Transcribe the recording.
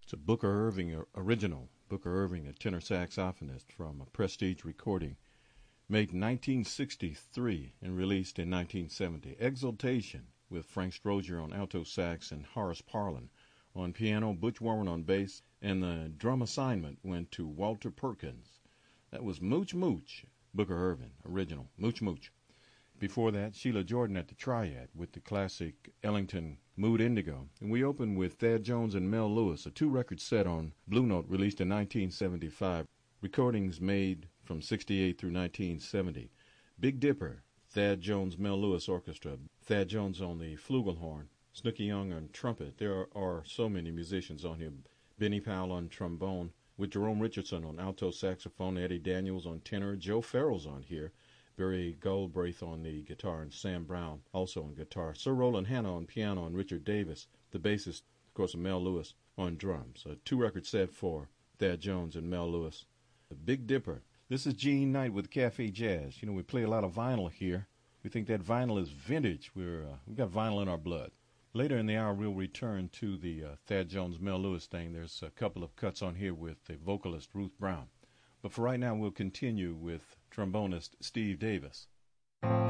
It's a Booker Irving original. Booker Irving, a tenor saxophonist from a Prestige recording, made in 1963 and released in 1970. Exultation, with Frank Strozier on alto sax and Horace Parlan on piano, Butch Warren on bass, and the drum assignment went to Walter Perkins. That was Mooch Mooch, Booker Irving, original, Mooch Mooch. Before that, Sheila Jordan at the Triad with the classic Ellington Mood Indigo. And we opened with Thad Jones and Mel Lewis, a two-record set on Blue Note released in 1975. Recordings made from 68 through 1970. Big Dipper, Thad Jones, Mel Lewis Orchestra. Thad Jones on the flugelhorn, Snooky Young on trumpet. There are so many musicians on here. Benny Powell on trombone, with Jerome Richardson on alto saxophone, Eddie Daniels on tenor, Joe Farrell's on here, Barry Goldbraith on the guitar, and Sam Brown also on guitar. Sir Roland Hanna on piano, and Richard Davis, the bassist, of course, Mel Lewis on drums. A two-record set for Thad Jones and Mel Lewis. The Big Dipper. This is Gene Knight with Cafe Jazz. You know, we play a lot of vinyl here. We think that vinyl is vintage. We've got vinyl in our blood. Later in the hour, we'll return to the Thad Jones, Mel Lewis thing. There's a couple of cuts on here with the vocalist Ruth Brown. But for right now, we'll continue with trombonist Steve Davis.